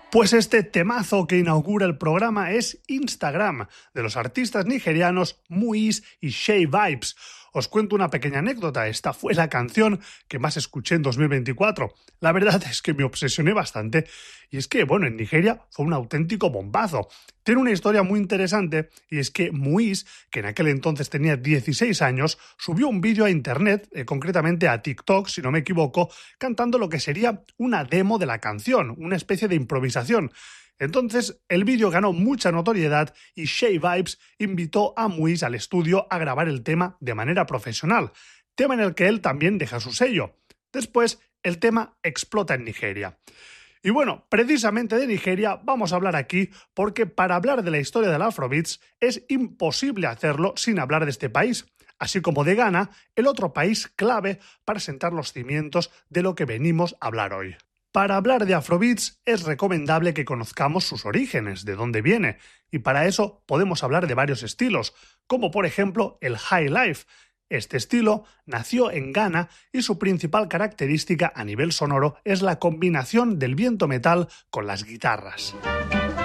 Pues este temazo que inaugura el programa es Instagram, de los artistas nigerianos Muiz y Shay Vibes. Os cuento una pequeña anécdota, esta fue la canción que más escuché en 2024. La verdad es que me obsesioné bastante, y es que, en Nigeria fue un auténtico bombazo. Tiene una historia muy interesante, y es que Muiz, que en aquel entonces tenía 16 años, subió un vídeo a internet, concretamente a TikTok, si no me equivoco, cantando lo que sería una demo de la canción, una especie de improvisación. Entonces, el vídeo ganó mucha notoriedad y Shay Vibes invitó a Muiz al estudio a grabar el tema de manera profesional, tema en el que él también deja su sello. Después, el tema explota en Nigeria. Y precisamente de Nigeria vamos a hablar aquí porque para hablar de la historia del Afrobeats es imposible hacerlo sin hablar de este país, así como de Ghana, el otro país clave para sentar los cimientos de lo que venimos a hablar hoy. Para hablar de Afrobeats es recomendable que conozcamos sus orígenes, de dónde viene, y para eso podemos hablar de varios estilos, como por ejemplo el High Life. Este estilo nació en Ghana y su principal característica a nivel sonoro es la combinación del viento metal con las guitarras.